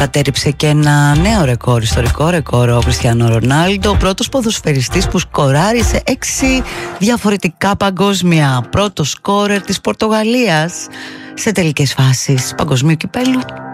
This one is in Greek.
κατέριψε και ένα νέο ρεκόρ, ιστορικό ρεκόρ, ο Κριστιάνο Ρονάλντο, ο πρώτος ποδοσφαιριστής που σκοράρει σε 6 διαφορετικά παγκόσμια, πρώτος σκόρερ της Πορτογαλίας σε τελικές φάσεις παγκοσμίου κυπέλου.